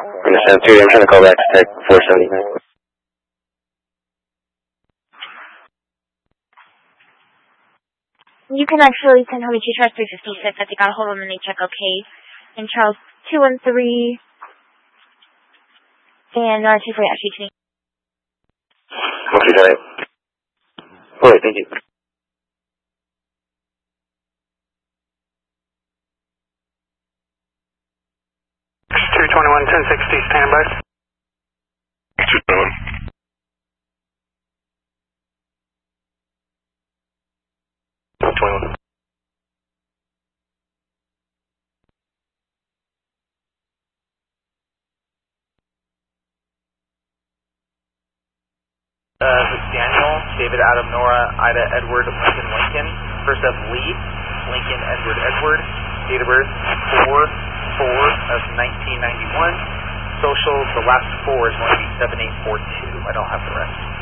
Understand, 2, I'm trying to call back to Tech 479. You can actually send home to Charles 356. I think I'll hold them and they check okay. And Charles 213. And 248, actually. Okay, got it. Alright, thank you. 221, 1060, standby. 221. This is Daniel, David, Adam, Nora, Ida, Edward, Lincoln. First up, Lee, Lincoln, Edward. Date of birth, 4/4 of 1991. Social, the last 4 is going to be 7842. I don't have the rest.